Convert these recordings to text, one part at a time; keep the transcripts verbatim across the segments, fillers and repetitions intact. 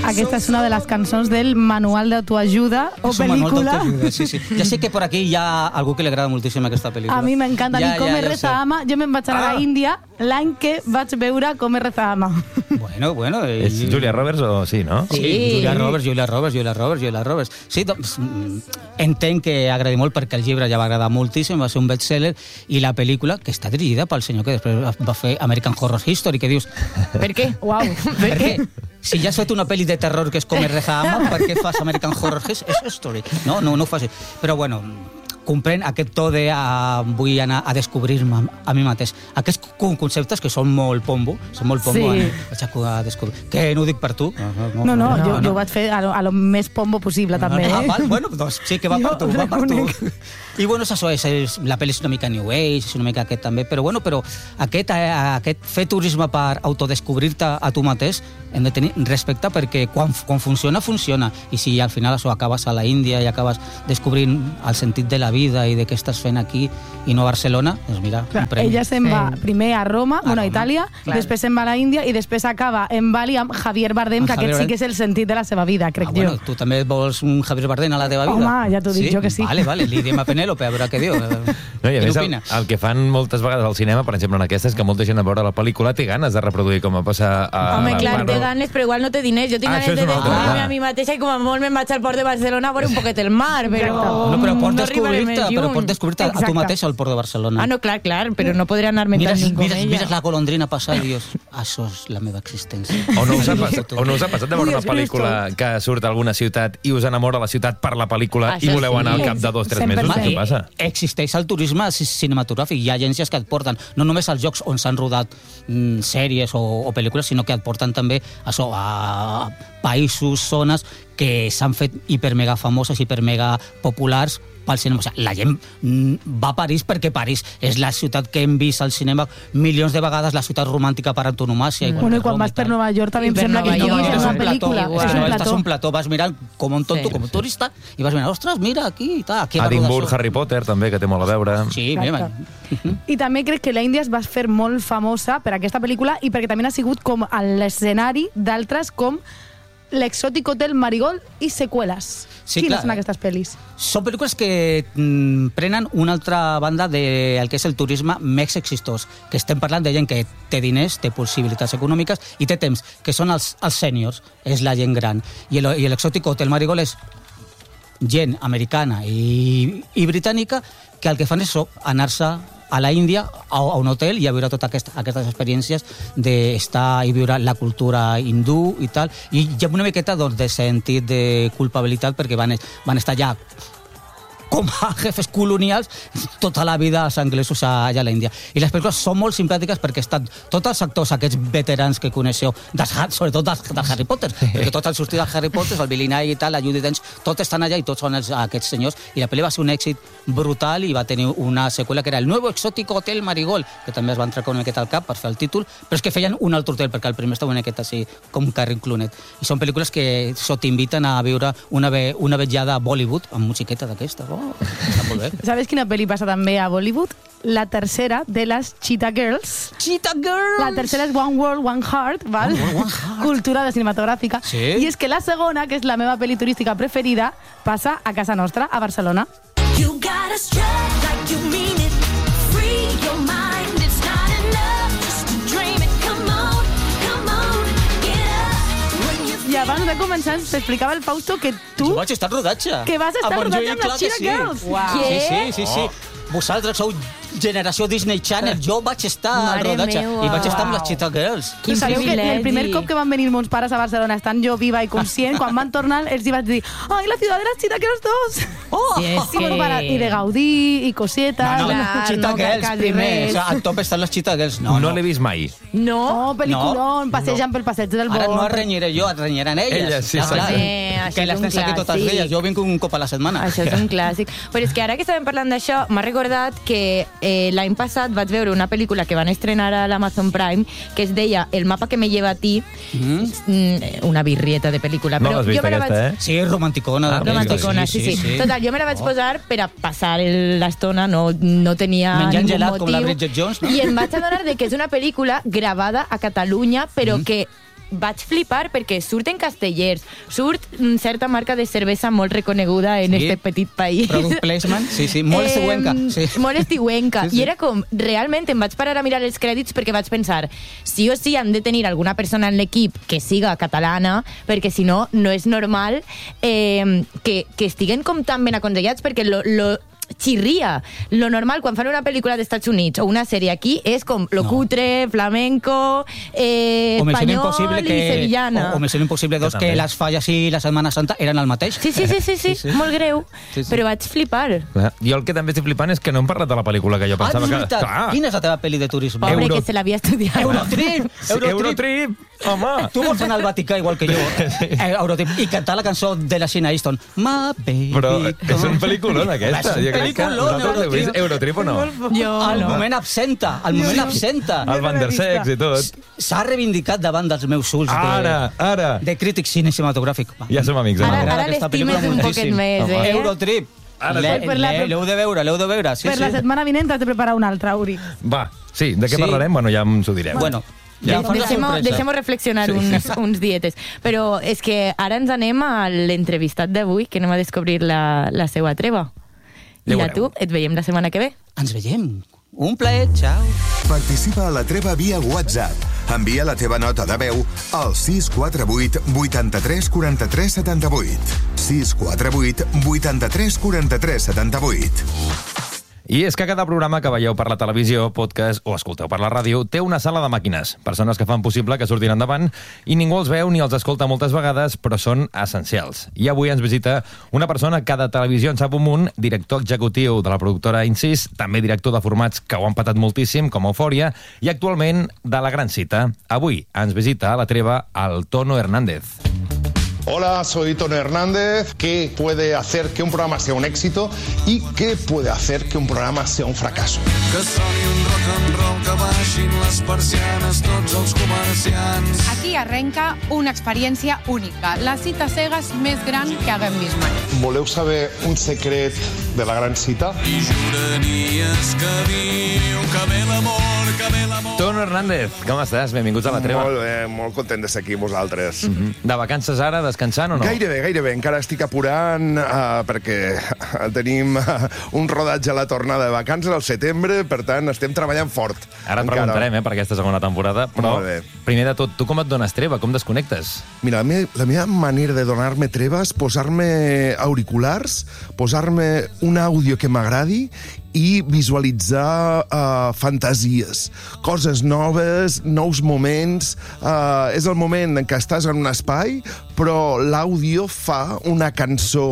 Aquesta és una de les cançons del manual d'autoajuda o És un manual pel·lícula. d'autoajuda, sí, sí. Ja sé que por aquí hi ha algú que li agrada moltíssim aquesta pel·lícula. A mi m'encanta. Ja, Ni Com ja, es ja ho reza sé. ama. Jo me'n vaig anar a Ah. la Índia l'any que vaig veure Com es reza ama. Bueno, bueno. I... És Julia Roberts o sí, no? Sí, Sí. Julia Roberts, Julia Roberts, Julia Roberts, Julia Roberts. Sí, doncs, mm, entenc que agradi molt perquè el llibre ja va agradar moltíssim, va ser un bestseller, i la pel·lícula, que està dirigida pel senyor que després va fer American Horror History, que dius, Per què? Uau. per què? Si ja has fet una pel·li de terror que és Com es reza ama, per què fas American Horror History? No, no, no ho facis. Però bueno, comprèn aquest to de uh, vull anar a descobrir-me a mi mateix. Aquests conceptes que són molt pombo, són molt pombo, Sí. eh? vaig a descobrir. Que no ho dic per tu. No, no, jo, jo ho vaig fer a lo, a lo més pombo possible, també. Ah, eh? val, bueno, doncs sí que va per tu, Jo va per tu. reconec. I bueno, és això, és, és, la pel·li és una mica New Age, és una mica aquest també, però bueno, però aquest, eh, aquest fer turisme per autodescobrir-te a tu mateix hem de tenir respecte perquè quan, quan funciona, funciona. I si al final això acabes a la Índia i acabes descobrint el sentit de la vida i de què estàs fent aquí i no a Barcelona, doncs mira, Clar, un premi. ella se'n va Sí. primer a Roma, A bueno, a Roma, Itàlia, clar. després se'n va a la Índia i després acaba en Bali amb Javier Bardem, Amb que Javier aquest sí Bardem. que és el sentit de la seva vida, crec Ah, jo. bueno, tu també vols un Javier Bardem a la teva vida? Home, ja t'ho dic jo que sí. Vale, vale, li diem a Penélope a veure què diu. No, i a Què més, el, n'opina? el que fan moltes vegades al cinema, per exemple en aquesta, és que molta gent a veure la pel·lícula té ganes de reproduir com va passar a Home, la clar, part té del- ganes, però igual no té diners. Jo tinc Ah, ganes això de és una altra, descobrir-me clar. a mi mateixa i com a molt me'n vaig al port de Barcelona a veure un poquet el mar, però No, però pots no arribaré descobrir-te, més però lluny. pots descobrir-te a tu Exacte. mateix al port de Barcelona. Ah, no, clar, clar, però no podré anar-me Mires, tan lluny com mires, ella. mires la golondrina passar i dius, això és la meva existència. O no us ha passat, o no us ha passat de veure una Dios pel·lícula que surt a alguna ciutat i us enamora la ciutat per la pel·lícula Això i voleu sí. anar al cap de dos o tres cent per mesos? cent. Què passa? Existeix el turisme ci- cinematogràfic. Hi ha agències que et porten, no només als llocs on s'han rodat mm, sèries o, o pel·lícules, sinó que et porten també això, a països, zones que s'han fet hipermega famoses, hipermega populars pel cinema. O sigui, la gent mm, va a París perquè París és la ciutat que hem vist al cinema milions de vegades, la ciutat romàntica per antonomàcia. Mm. Bueno, i quan vas per Nova York també I em per sembla que Nova estiguis York. en és una un plató, pel·lícula. igual. és És que un no, estàs plató. un plató, vas mirant com un tonto, Sí. com un turista, i vas mirant, ostres, mira, aquí, ta, aquí va A rodar Edimburg, això. Harry Potter, també, que té molt a veure. Sí, Exacte. mira. I també crec que la Índia es va fer molt famosa per aquesta pel·lícula i perquè també ha sigut com a l'escenari d'altres com l'Exotic Hotel Marigold i seqüeles. Sí, Quines clar. són aquestes pel·lis? Són pel·lícules que mm, prenen una altra banda del que és el turisme més exitós, que estem parlant de gent que té diners, té possibilitats econòmiques i té temps, que són els, els sèniors, és la gent gran. I el- i l'Exotic Hotel Marigold és gent americana i, i britànica que el que fan és això, anar-se a la Índia, a, a un hotel, i a viure totes aquest, aquestes experiències d'estar i viure la cultura hindú i tal, i hi ha una miqueta doncs, de sentit de culpabilitat perquè van, van estar allà com a jefes colonials tota la vida als anglesos allà a la Índia. I les pel·lícules són molt simpàtiques perquè estan tots els actors, aquests veterans que coneixeu, dels, sobretot dels, dels Harry Potter, perquè tots han sortit dels Harry Potter, el Billy Knight i tal, la Judi Dench, tots estan allà i tots són els, aquests senyors. I la pel·li va ser un èxit brutal i va tenir una seqüela que era el Nuevo Exótico Hotel Marigold, que també es va entrar una miqueta al cap per fer el títol, però és que feien un altre hotel, perquè el primer estava una miqueta així, com Carrie Clooney. I són pel·lícules que so, t'inviten a viure una, ve, una vetllada a Bollywood, amb musiqueta d'aquesta. Oh, està molt bé. Sabes quina pel·li passa també a Bollywood? La tercera de les Cheetah Girls. Cheetah Girls! La tercera és One World, One Heart, val? One World, One Heart. Cultura de cinematogràfica. Sí. I és que la segona, que és la meva pel·li turística preferida, passa a casa nostra, a Barcelona. You gotta strut like you mean it. Free your mind. It's not enough just to dream it. Come on, come on, get up. When you I abans de començar ens explicava el Fausto que tu... Jo vaig estar al rodatge. Que vas estar A al rodatge Montjuïc, amb les clar que Cheetah sí. Girls. Uau. Sí, sí, Què? sí, sí. Vosaltres sou generació Disney Channel. Jo vaig estar al Mare rodatge meua. i vaig estar amb les Uau. Cheetah Girls. Quin Sabeu que privilegi. el primer cop que van venir mons pares a Barcelona, estant jo viva i conscient, quan van tornar, els hi vaig dir «Ai, la ciutat de las Cheetah Girls dos!» Oh! Sí, és I, bueno, para, que... I de Gaudí, i cosietas... No, no, Clar, Cheetah no, Girls quasi primer. res. O sigui, al top estan les Cheetah Girls. No, No, no no. l'he vist mai. No? Oh, pel·liculón, No, passejant pel passeig del Ara no Bosc. et renyiré jo, et renyiran elles. Elles, sí, Ja, sí. clar. Eh, això que és les un tens aquí totes clàssic. dies. Jo vinc un cop a la setmana. Això és un clàssic. Però és que ara que estàvem parlant d'això, m'ha recordat que eh, l'any passat vaig veure una pel·lícula que van estrenar a l'Amazon Prime que es deia El mapa que me lleva a ti. Mm. Mm, una birrieta de pel·lícula. No però l'has vist, jo me la aquesta, vaig... eh? Sí, romanticona. Ah, la pel·lícula. Romanticona, sí, sí, sí. Total, jo me la vaig posar per a passar el- l'estona, no, no tenia Menjant ningú gelat motiu. com la Bridget Jones, no? I em vaig adonar de que és una pel·lícula gravada a Catalunya, però Mm. que vaig flipar perquè surten castellers, surt mm, certa marca de cervesa molt reconeguda en Sí. este petit país. Product placement, sí, sí, molt estiuenca. Sí. Molt estiuenca. Sí, sí. I era com, realment em vaig parar a mirar els crèdits perquè vaig pensar, sí o sí han de tenir alguna persona en l'equip que siga catalana, perquè si no, no és normal eh, que, que estiguen com tan ben aconsellats, perquè lo, lo xirria. Lo normal, quan fan una pel·lícula d'Estats Units o una sèrie aquí, és com lo No. cutre, flamenco, eh, O Misión espanyol Impossible, i que, sevillana. o, o Misión Impossible dos, Que que, també. les falles i la Setmana Santa eren el mateix. Sí, sí, sí, sí, sí, Sí, sí. molt greu. Sí, sí. Però vaig flipar. Clar, jo el que també estic flipant és que no hem parlat de la pel·lícula que jo Ah, pensava és que... veritat. Clar. Quina és la teva pel·li de turisme? Pobre, Euro- que se l'havia estudiat. Eurotrip! Sí, Eurotrip! Home! Tu vols anar al Vaticà igual que jo, eh, Eurotrip, i cantar la cançó de la Xina Easton. My baby. Però és un pel·lículon, aquesta. És un Jo crec que pel·lículon, vosaltres heu vist Eurotrip. Eurotrip o no? Jo Al no. moment absenta, al moment absenta. El Van der Sex i tot. S'ha reivindicat davant dels meus ulls de, Ara, ara. de crític cinematogràfic. Va. Ja som amics, Ara, home. M'agrada ara aquesta l'estimes pel·lícula un poquet moltíssim. més, Home. eh? Eurotrip. Ara Le- per la- le- L'heu de veure, l'heu de veure. Sí, Per la sí. setmana vinent t'has de preparar una altra, Uri. Va, sí, de què Sí. parlarem? Bueno, ja ens ho direm. Bueno, De, ja em fan la deixem-ho sorpresa. deixem reflexionar Sí, uns, sí. uns dietes. Però és que ara ens anem a l'entrevistat d'avui, que anem a descobrir la, la seva treva. Ja I ho a tu, veurem. et veiem la setmana que ve. Ens veiem. Un plaer, ciao. Participa a la treva via WhatsApp. Envia la teva nota de veu al sis quatre vuit vuitanta-tres quaranta-tres setanta-vuit. sis quatre vuit vuitanta-tres quaranta-tres setanta-vuit. I és que cada programa que veieu per la televisió, podcast o escolteu per la ràdio té una sala de màquines, persones que fan possible que surtin endavant i ningú els veu ni els escolta moltes vegades, però són essencials. I avui ens visita una persona que de televisió en sap un munt, director executiu de la productora Incís, també director de formats que ho han patat moltíssim, com Eufòria, i actualment de La Gran Cita. Avui ens visita a la treva el Tono Hernández. Hola, soy Tono Hernández. ¿Qué puede hacer que un programa sea un éxito y qué puede hacer que un programa sea un fracaso? Que soni un rock and roll, que baixin les persianes tots els comerciants. Aquí arrenca una experiència única, la cita cegues més gran que haguem vist mai. ¿Voleu saber un secret de la gran cita? I juranies que diu que ve l'amor, que ve l'amor. Tono Hernández, com estàs? Benvinguts a la treva. Molt bé, molt content de ser aquí amb vosaltres. Mhm. De vacances ara, descansant o no? Gairebé, gairebé. Encara estic apurant uh, perquè tenim uh, un rodatge a la tornada de vacances al setembre, per tant, estem treballant fort. Ara et Encara. preguntarem eh, per aquesta segona temporada, però Molt bé. primer de tot, tu com et dones treva? Com desconnectes? Mira, la meva, la meva manera de donar-me treva és posar-me auriculars, posar-me un àudio que m'agradi i visualitzar uh, fantasies, coses noves, nous moments. Uh, és el moment en què estàs en un espai, però l'àudio fa una cançó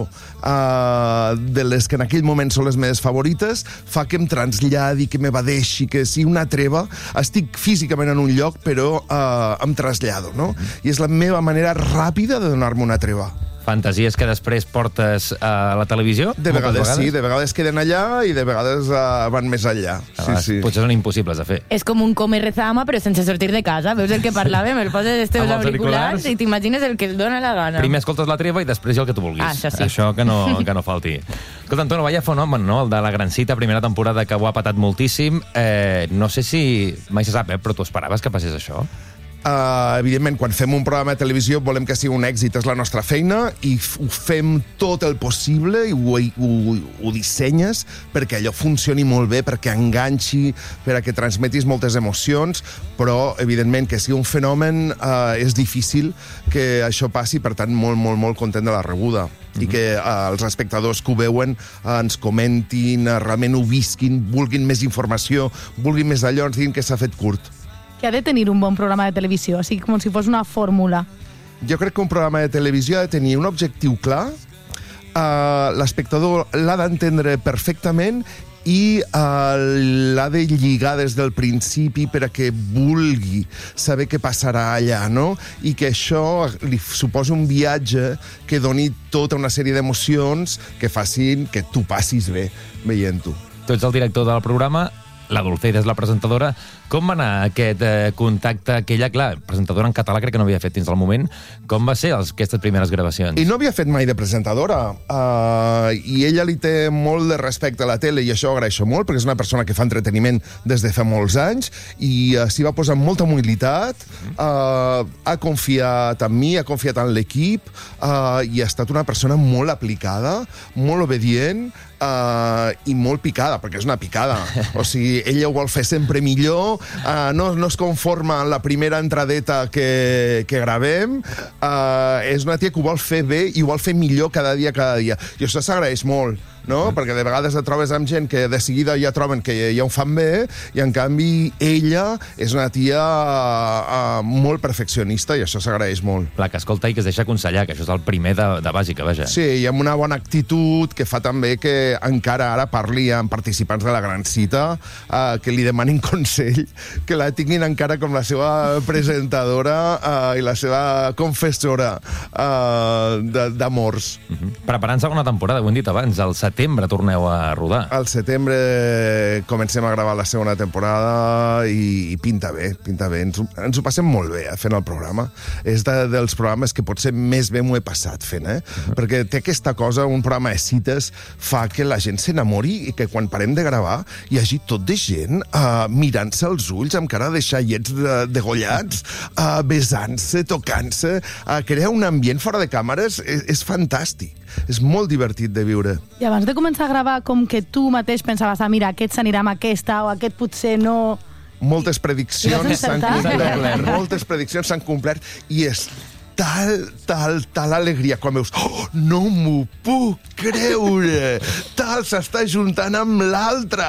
uh, de les que en aquell moment són les meves favorites, fa que em traslladi, que m'evadeixi, que si una treva, estic físicament en un lloc, però uh, em trasllado, no? I és la meva manera ràpida de donar-me una treva. Fantasies que després portes a la televisió? De moltes vegades, sí, de vegades queden allà i de vegades uh, van més enllà. A Sí, vegades sí. Potser són impossibles de fer. És com un come rezama, però sense sortir de casa. Veus el que parlàvem? El poses els teus Amb els auriculars auriculars. i t'imagines el que et dona la gana. Primer escoltes la treva i després el que tu vulguis. Ah, això sí. Això que no, que no falti. Escolta, Antonio, vaya fenomen, no? El de La Gran Cita, primera temporada que ho ha patat moltíssim. Eh, no sé si mai se sap, eh, però tu esperaves que passés això? Uh, evidentment, quan fem un programa de televisió volem que sigui un èxit, és la nostra feina i f- ho fem tot el possible i ho, ho, ho dissenyes perquè allò funcioni molt bé, perquè enganxi, perquè transmetis moltes emocions, però evidentment que sigui un fenomen uh, és difícil que això passi, per tant molt, molt, molt content de la rebuda. I que uh, els espectadors que ho veuen uh, ens comentin, uh, realment ho visquin, vulguin més informació, vulguin més allò, ens diguin que s'ha fet curt. Que ha de tenir un bon programa de televisió, així com si fos una fórmula. Jo crec que un programa de televisió ha de tenir un objectiu clar, uh, l'espectador l'ha d'entendre perfectament i uh, l'ha de lligar des del principi per a que vulgui saber què passarà allà, no? I que això li suposa un viatge que doni tota una sèrie d'emocions que facin que tu passis bé veient-ho. Tu ets el director del programa. la Dulceida és la presentadora. Com va anar aquest eh, contacte que ella, clar, presentadora en català crec que no havia fet fins al moment. Com va ser els, aquestes primeres gravacions? I no havia fet mai de presentadora. Uh, I ella li té molt de respecte a la tele i això ho agraeixo molt, perquè és una persona que fa entreteniment des de fa molts anys i uh, s'hi va posar amb molta humilitat, uh, ha confiat en mi, ha confiat en l'equip uh, i ha estat una persona molt aplicada, molt obedient, Uh, i molt picada, perquè és una picada. O sigui, ella ho vol fer sempre millor, uh, no, no es conforma en la primera entradeta que, que gravem, uh, és una tia que ho vol fer bé i ho vol fer millor cada dia, cada dia. I això s'agraeix molt, no? Mm. Perquè de vegades et trobes amb gent que de seguida ja troben que ja ho fan bé i en canvi ella és una tia uh, molt perfeccionista i això s'agraeix molt. Clar, que escolta i que es deixa aconsellar, que això és el primer de, de bàsica, vaja. Sí, i amb una bona actitud que fa també que encara ara parli amb participants de la Gran Cita, uh, que li demanin consell, que la tinguin encara com la seva presentadora uh, i la seva confessora uh, d'amors. Uh-huh. Preparant segona temporada, ho hem dit abans, al setembre torneu a rodar. Al setembre comencem a gravar la segona temporada i, i pinta bé, pinta bé. Ens, ens ho passem molt bé eh, fent el programa. És de, dels programes que potser més bé m'ho he passat fent, eh? Uh-huh. Perquè té aquesta cosa, un programa de cites fa que la gent s'enamori i que quan parem de gravar hi hagi tot de gent uh, mirant-se als ulls amb cara de xaiets de, degollats, uh, besant-se, tocant-se, uh, crear un ambient fora de càmeres és, és fantàstic. És molt divertit de viure. I abans de començar a gravar, com que tu mateix pensaves, ah, mira, aquest s'anirà amb aquesta o aquest potser no... Moltes prediccions s'han complert. Moltes prediccions s'han complert i és tal, tal, tal alegria quan veus oh, no m'ho puc creure, tal s'està juntant amb l'altre,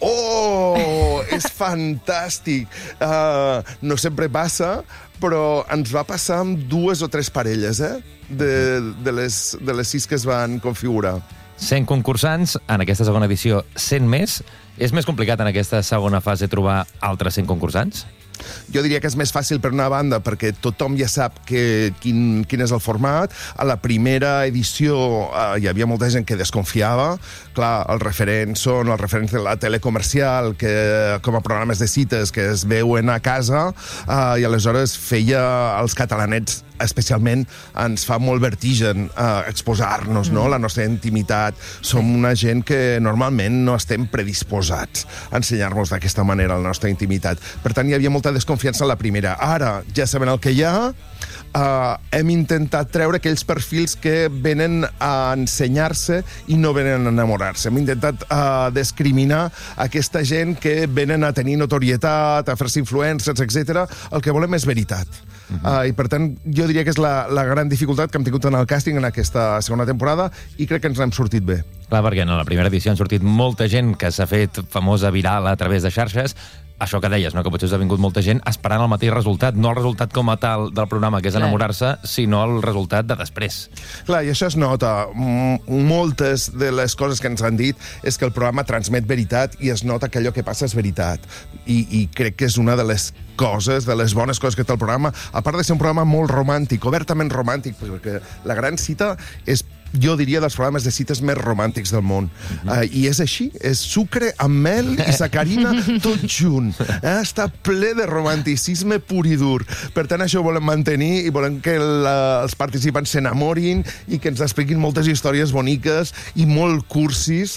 oh, és fantàstic. Uh, no sempre passa, però ens va passar amb dues o tres parelles, eh? De, de, les, de les sis que es van configurar. cent concursants, en aquesta segona edició cent més. És més complicat en aquesta segona fase trobar altres cent concursants? Jo diria que és més fàcil per una banda perquè tothom ja sap que, quin, quin és el format. A la primera edició eh, hi havia molta gent que desconfiava. Clar, els referents són els referents de la tele comercial, que, com a programes de cites que es veuen a casa, eh, i aleshores feia els catalanets especialment ens fa molt vertigen eh, exposar-nos, no? La nostra intimitat. Som una gent que normalment no estem predisposats a ensenyar-nos d'aquesta manera la nostra intimitat. Per tant, hi havia molta desconfiança en la primera. Ara, ja sabent el que hi ha, uh, hem intentat treure aquells perfils que venen a ensenyar-se i no venen a enamorar-se. Hem intentat uh, discriminar aquesta gent que venen a tenir notorietat, a fer-se influencers, etcètera. El que volem és veritat. Uh -huh. uh, I, per tant, jo diria que és la, la gran dificultat que hem tingut en el càsting en aquesta segona temporada i crec que ens n'hem sortit bé. Clar, perquè en la primera edició han sortit molta gent que s'ha fet famosa, viral, a través de xarxes. Això que deies, no? Que potser us ha vingut molta gent esperant el mateix resultat, no el resultat com a tal del programa, que és enamorar-se, sinó el resultat de després. Clar, i això es nota. M moltes de les coses que ens han dit és que el programa transmet veritat i es nota que allò que passa és veritat. I, i crec que és una de les coses, de les bones coses que té el programa, a part de ser un programa molt romàntic, obertament romàntic, perquè La Gran Cita és, jo diria, dels programes de cites més romàntics del món. Uh -huh. uh, I és així, és sucre amb mel i sacarina tot junt. Uh, està ple de romanticisme pur i dur. Per tant, això ho volem mantenir i volem que la, els participants s'enamorin i que ens expliquin moltes històries boniques i molt cursis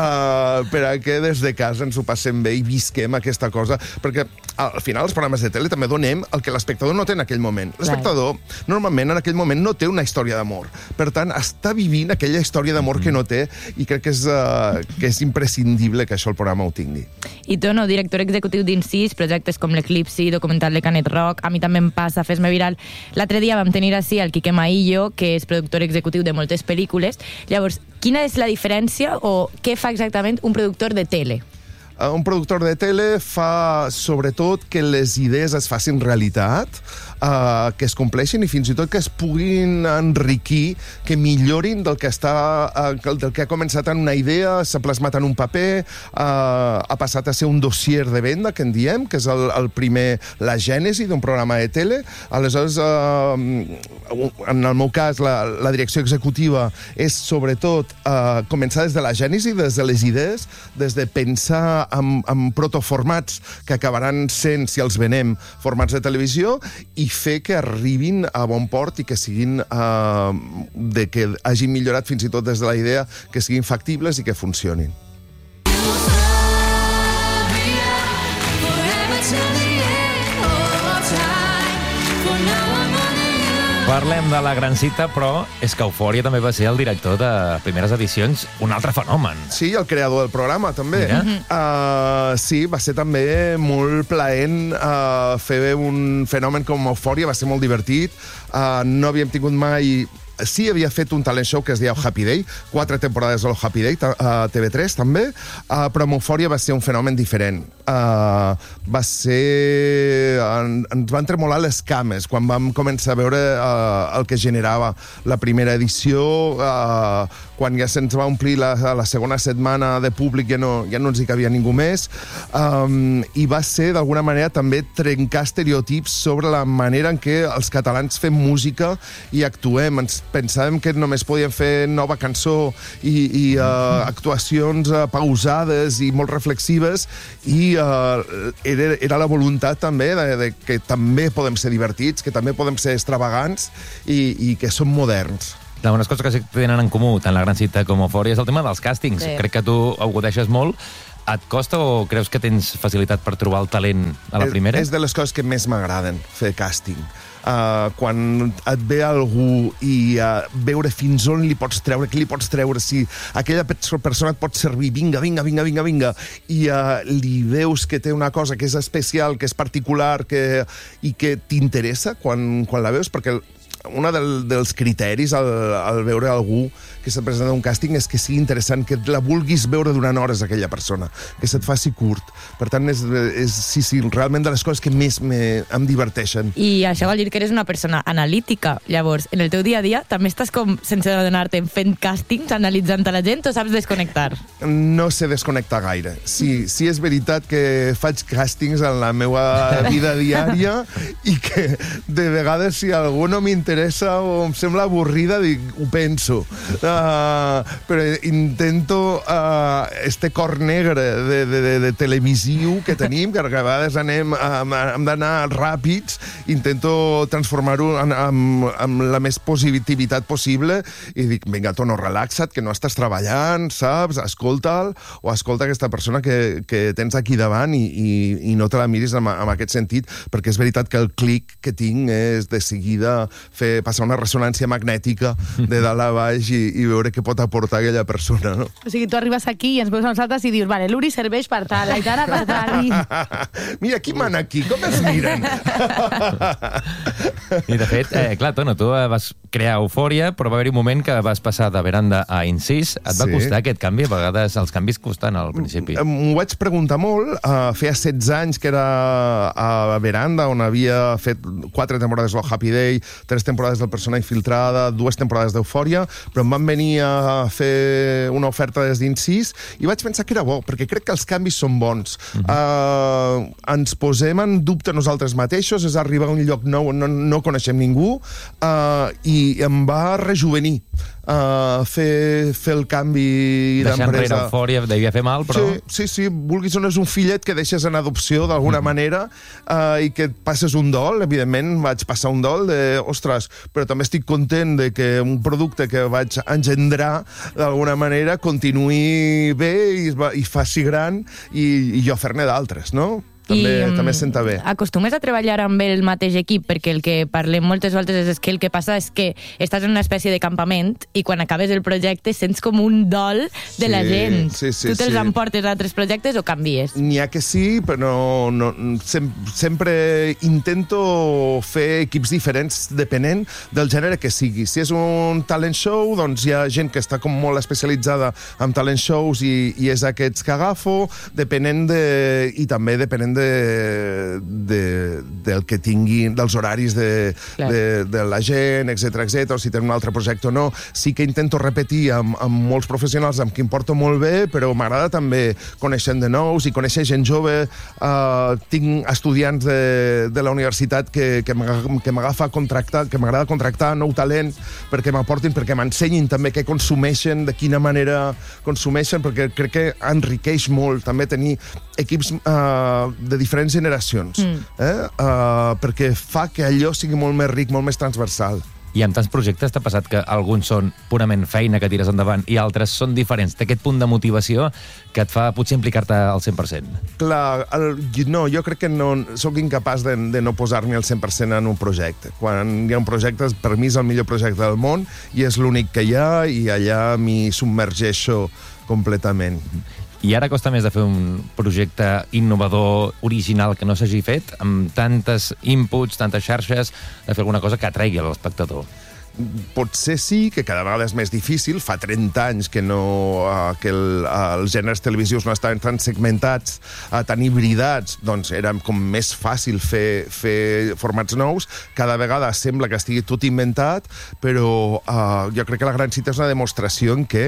uh, per a que des de casa ens ho passem bé i visquem aquesta cosa, perquè al final els programes de tele també donem el que l'espectador no té en aquell moment. L'espectador normalment en aquell moment no té una història d'amor. Per tant, està vivint aquella història d'amor que no té i crec que és, uh, que és imprescindible que això el programa ho tingui. I Tono, director executiu d'Incís, projectes com l'Eclipsi, documental de Canet Rock, a mi també em passa, Fes-me viral. L'altre dia vam tenir així el Quique Maillo, que és productor executiu de moltes pel·lícules. Llavors, quina és la diferència o què fa exactament un productor de tele? Un productor de tele fa, sobretot, que les idees es facin realitat, uh, que es compleixin i fins i tot que es puguin enriquir, que millorin del que, està, uh, del que ha començat en una idea, s'ha plasmat en un paper, uh, ha passat a ser un dossier de venda, que en diem, que és el, el primer, la gènesi d'un programa de tele. Aleshores, uh, en el meu cas, la, la direcció executiva és sobretot uh, començar des de la gènesi, des de les idees, des de pensar en, en protoformats que acabaran sent, si els venem, formats de televisió, i fer que arribin a bon port i que siguin, uh, de que hagin millorat fins i tot des de la idea, que siguin factibles i que funcionin. Parlem de la gran cita, però és que Eufòria també va ser el director de primeres edicions, un altre fenomen. Sí, el creador del programa, també. Uh, sí, va ser també molt plaent uh, fer un fenomen com Eufòria, va ser molt divertit. Uh, no havíem tingut mai... Sí, havia fet un talent show que es deia Happy Day, quatre temporades del Happy Day, a T V tres també, uh, però amb Eufòria va ser un fenomen diferent. Uh, va ser... En, ens van tremolar les cames quan vam començar a veure uh, el que generava la primera edició, uh, quan ja se'ns va omplir la, la segona setmana de públic, ja no, ja no ens hi cabia ningú més, um, i va ser, d'alguna manera, també trencar estereotips sobre la manera en què els catalans fem música i actuem. Ens pensàvem que només podíem fer nova cançó i, i uh, actuacions uh, pausades i molt reflexives, i uh, era, era la voluntat també de, de que també podem ser divertits, que també podem ser extravagants i, i que som moderns. Unes coses que sí que tenen en comú tant la gran cita com Eufòria és el tema dels càstings. Sí. Crec que tu ho godeixes molt. Et costa o creus que tens facilitat per trobar el talent a la primera? És de les coses que més m'agraden, fer càsting. Uh, quan et ve algú i uh, veure fins on li pots treure, què li pots treure, si aquella persona et pot servir, vinga, vinga, vinga, vinga, vinga, i uh, li veus que té una cosa que és especial, que és particular, que, i que t'interessa quan, quan la veus, perquè un del, dels criteris al, al veure algú que se't presenta un càsting és que sigui interessant, que la vulguis veure durant hores aquella persona, que se't faci curt. Per tant, és, és sí, sí, realment de les coses que més me, em diverteixen. I això vol dir que eres una persona analítica. Llavors, en el teu dia a dia també estàs com, sense adonar-te, fent càstings, analitzant a la gent, o saps desconnectar? No sé desconnectar gaire. Sí, sí és veritat que faig càstings en la meva vida diària i que de vegades si algú no m'interessa o em sembla avorrida, dic, ho penso. Uh, però intento uh, este cor negre de, de, de, de televisiu que tenim, que a vegades anem, um, hem d'anar ràpids, intento transformar-ho en, en, en la més positivitat possible i dic, vinga, Tono, relaxa't, que no estàs treballant, saps? Escolta'l, o escolta aquesta persona que, que tens aquí davant i, i, i no te la miris en, en aquest sentit, perquè és veritat que el clic que tinc és de seguida fer passar una ressonància magnètica de dalt a baix i, i veure què pot aportar aquella persona, no? O sigui, tu arribes aquí i ens veus a nosaltres i dius, vale, l'Uri serveix per tal, l'Aitana per tal, i... Mira, qui mana aquí? Com es miren? I de fet, eh, clar, Tono, tu vas crear Eufòria, però va haver-hi un moment que vas passar de Veranda a Incís. Et va Sí. costar aquest canvi? A vegades els canvis costen al principi. M'ho vaig preguntar molt. Uh, feia setze anys que era a Veranda, on havia fet quatre temporades del Happy Day, tres temporades del Persona Infiltrada, dues temporades d'Eufòria, però em van venir a fer una oferta des d'Incís i vaig pensar que era bo, perquè crec que els canvis són bons. Uh-huh. uh, ens posem en dubte nosaltres mateixos, és arribar a un lloc nou on no, no coneixem ningú, uh, i em va rejuvenir uh, fer, fer el canvi Deixar enrere d'empresa. Eufòria devia fer mal, però... Sí, sí, sí, vulguis o no és un fillet que deixes en adopció d'alguna mm. manera uh, i que et passes un dol, evidentment vaig passar un dol de, ostres, però també estic content de que un producte que vaig engendrar d'alguna manera continuï bé i, es va, i faci gran i, i jo fer-ne d'altres, no? També, I, també es senta bé. Acostumes a treballar amb el mateix equip, perquè el que parlem moltes voltes és que el que passa és que estàs en una espècie de campament i quan acabes el projecte sents com un dol de la Sí, gent. sí, sí, tu te'ls sí. emportes a altres projectes o canvies? N'hi ha que sí, però no, sem sempre intento fer equips diferents depenent del gènere que sigui. Si és un talent show, doncs hi ha gent que està com molt especialitzada en talent shows i, i és aquests que agafo, depenent de... i també depenent de, de, del que tinguin, dels horaris de, de, de la gent, etcètera, etcètera, o si tenen un altre projecte o no. Sí que intento repetir amb, amb molts professionals amb qui em porto molt bé, però m'agrada també conèixer de nous i conèixer gent jove. Uh, tinc estudiants de, de la universitat que, que m'agafa a contractar, que m'agrada contractar nou talent perquè m'aportin, perquè m'ensenyin també què consumeixen, de quina manera consumeixen, perquè crec que enriqueix molt també tenir equips uh, de diferents generacions, mm. eh? uh, perquè fa que allò sigui molt més ric, molt més transversal. I amb tants projectes t'ha passat que alguns són purament feina que tires endavant i altres són diferents. Té aquest punt de motivació que et fa potser implicar-te al cent per cent. Clar, el, no, jo crec que no, sóc incapaç de, de no posar-me al cent per cent en un projecte. Quan hi ha un projecte, per mi és el millor projecte del món i és l'únic que hi ha i allà m'hi submergeixo completament. I ara costa més de fer un projecte innovador, original, que no s'hagi fet, amb tantes inputs, tantes xarxes, de fer alguna cosa que atraigui a l'espectador. Potser sí, que cada vegada és més difícil. Fa trenta anys que, no, uh, que el, uh, els gèneres televisius no estaven tan segmentats, uh, tan hibridats, doncs era com més fàcil fer, fer formats nous. Cada vegada sembla que estigui tot inventat, però uh, jo crec que la gran cita és una demostració en què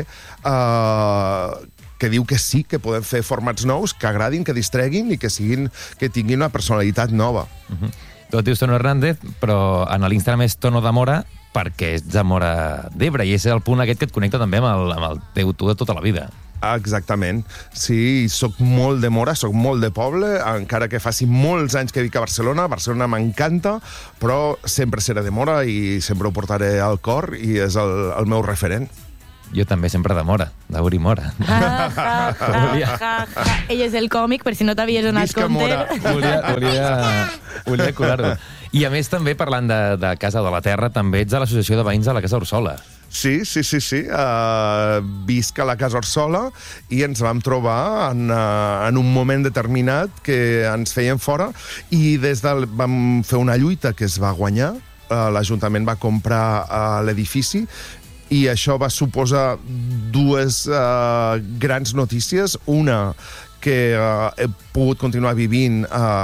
uh, que diu que sí, que podem fer formats nous, que agradin, que distreguin i que, siguin, que tinguin una personalitat nova. Uh-huh. Tu et dius Tono Hernández, però en l'Instagram és Tono de Mora, perquè ets de Mora d'Ebre, i és el punt aquest que et connecta també amb el, amb el teu tu de tota la vida. Exactament. Sí, sóc molt de Mora, sóc molt de poble, encara que faci molts anys que vic a Barcelona. Barcelona m'encanta, però sempre seré de Mora i sempre ho portaré al cor i és el, el meu referent. Jo també sempre de Mora, d'Uri Mora. Ah, ja, ja, ja, ja. Ell és el còmic, per si no t'havies donat Visca compte. Mora. Volia, volia, volia colar-ho. I a més també, parlant de, de Casa de la Terra, també ets a l'associació de veïns de la Casa Orsola. Sí, sí, sí, sí. Uh, visc a la Casa Orsola i ens vam trobar en, uh, en un moment determinat que ens feien fora i des del vam fer una lluita que es va guanyar. Uh, l'Ajuntament va comprar uh, l'edifici i això va suposar dues uh, grans notícies. Una, que uh, he pogut continuar vivint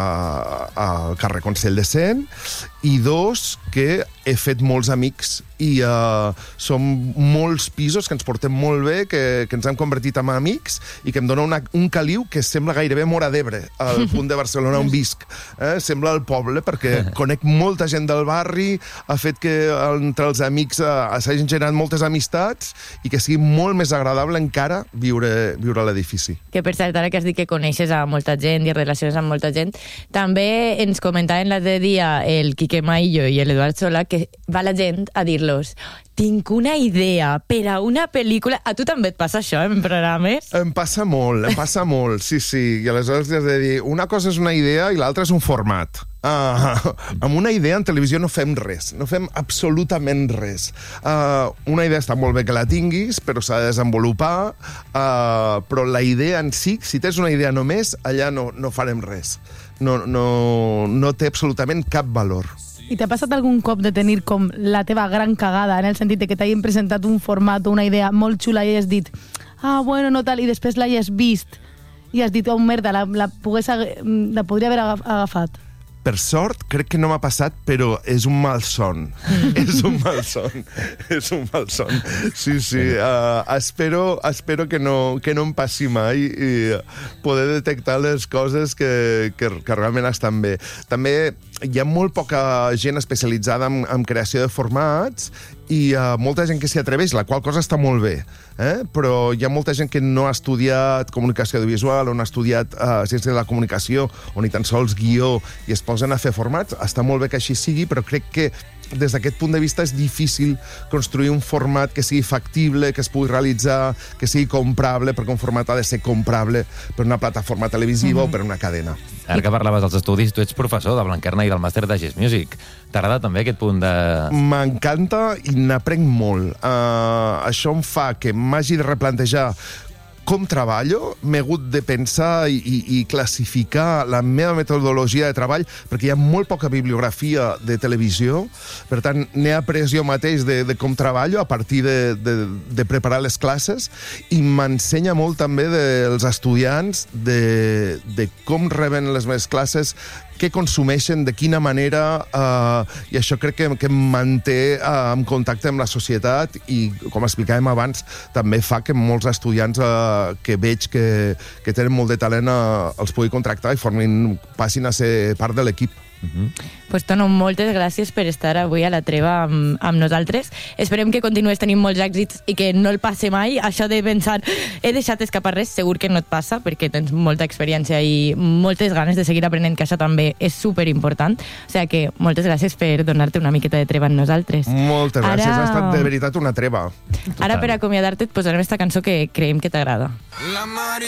uh, al carrer Consell de Cent, i dos, que he fet molts amics i uh, som molts pisos que ens portem molt bé, que, que ens hem convertit en amics i que em dona una, un caliu que sembla gairebé Mora d'Ebre, al punt de Barcelona on visc. Eh? Sembla el poble, perquè conec molta gent del barri, ha fet que entre els amics uh, s'hagin generat moltes amistats i que sigui molt més agradable encara viure, viure a l'edifici. Que per cert, ara que has dit que coneixes a molta gent i relacions amb molta gent, també ens comentaven l'altre dia el Quique Maillo i l'Eduard Solà que va la gent a dir-los: tinc una idea per a una pel·lícula. A tu també et passa això, eh, en programes? Em passa molt, em passa molt, sí, sí. I aleshores has de dir, una cosa és una idea i l'altra és un format. Uh, amb una idea en televisió no fem res, no fem absolutament res. Uh, una idea està molt bé que la tinguis, però s'ha de desenvolupar, uh, però la idea en si, si tens una idea només, allà no, no farem res. No, no, no té absolutament cap valor. I t'ha passat algun cop de tenir com la teva gran cagada, en el sentit de que t'hagin presentat un format o una idea molt xula i has dit, ah, bueno, no tal, i després l'has vist i has dit, oh, merda, la, la, pogués, la podria haver agafat? Per sort, crec que no m'ha passat, però és un malson. és un malson. és un malson. Sí, sí. Uh, espero, espero que no, que no em passi mai i poder detectar les coses que, que, que realment estan bé. També hi ha molt poca gent especialitzada en, en creació de formats i uh, molta gent que s'hi atreveix, la qual cosa està molt bé. Eh? Però hi ha molta gent que no ha estudiat comunicació audiovisual o no ha estudiat uh, ciència de la comunicació o ni tan sols guió i es posen a fer formats. Està molt bé que així sigui, però crec que des d'aquest punt de vista és difícil construir un format que sigui factible, que es pugui realitzar, que sigui comprable, perquè un format ha de ser comprable per una plataforma televisiva mm-hmm. o per una cadena. Ara que parlaves dels estudis, tu ets professor de Blanquerna i del màster de Gist Music. T'agrada també aquest punt de... M'encanta i n'aprenc molt. Uh, això em fa que m'hagi de replantejar com treballo, m'he hagut de pensar i, i, i classificar la meva metodologia de treball, perquè hi ha molt poca bibliografia de televisió, per tant, n'he après jo mateix de, de com treballo a partir de, de, de preparar les classes, i m'ensenya molt també dels estudiants de, de com reben les meves classes, què consumeixen, de quina manera, eh, i això crec que, que em manté eh, en contacte amb la societat i, com explicàvem abans, també fa que molts estudiants eh, que veig que, que tenen molt de talent eh, els pugui contractar i formin, passin a ser part de l'equip. Mm-hmm. Pues, Tono, moltes gràcies per estar avui a la treva amb, amb nosaltres. Esperem que continues tenint molts èxits i que no el passe mai. Això de pensar, he deixat escapar res, segur que no et passa, perquè tens molta experiència i moltes ganes de seguir aprenent, que això també és superimportant. O sigui que moltes gràcies per donar-te una miqueta de treva amb nosaltres. Moltes gràcies, Ara... ha estat de veritat una treva. Ara, per acomiadar-te, et posarem esta cançó que creiem que t'agrada. La